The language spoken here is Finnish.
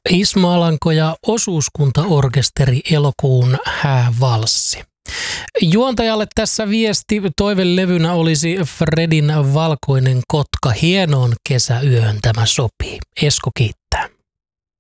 Ismo Alanko ja osuuskuntaorkesteri Elokuun häävalssi. Juontajalle tässä viesti, toivelevynä olisi Fredin Valkoinen kotka. Hienoon kesäyöhön tämä sopii. Esko kiittää.